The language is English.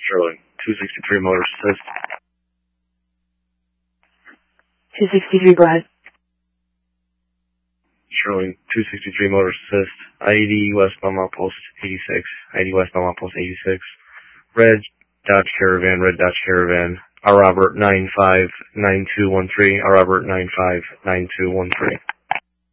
Sterling, 263 motor assist. 263, go ahead. Sterling, 263 motor assist. ID westbound milepost 86. ID westbound milepost 86. Red Dodge Caravan. R. Robert 959213. R. Robert 959213.